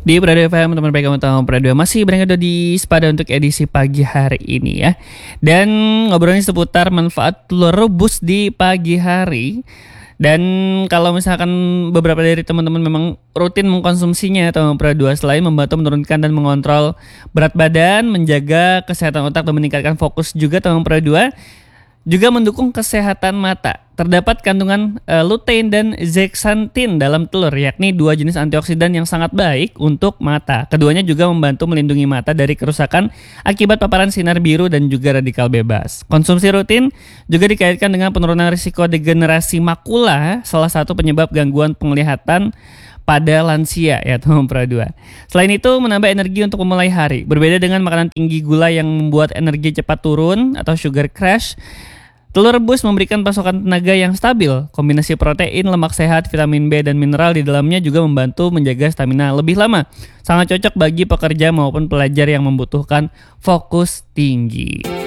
Di Prado FM, teman baik kamu tahu Prado masih berada di Sepada untuk edisi pagi hari ini ya. Dan ngobrolnya seputar manfaat telur rebus di pagi hari. Dan kalau misalkan beberapa dari teman-teman memang rutin mengkonsumsinya atau Prado selain membantu menurunkan dan mengontrol berat badan, menjaga kesehatan otak dan meningkatkan fokus juga teman Prado, juga mendukung kesehatan mata. Terdapat kandungan lutein dan zeaxanthin dalam telur, yakni dua jenis antioksidan yang sangat baik untuk mata. Keduanya juga membantu melindungi mata dari kerusakan akibat paparan sinar biru dan juga radikal bebas. Konsumsi rutin juga dikaitkan dengan penurunan risiko degenerasi makula, salah satu penyebab gangguan penglihatan pada lansia ya teman Prado. Selain itu menambah energi untuk memulai hari. Berbeda dengan makanan tinggi gula yang membuat energi cepat turun atau sugar crash, telur rebus memberikan pasokan tenaga yang stabil. Kombinasi protein, lemak sehat, vitamin B, dan mineral di dalamnya juga membantu menjaga stamina lebih lama. Sangat cocok bagi pekerja maupun pelajar yang membutuhkan fokus tinggi.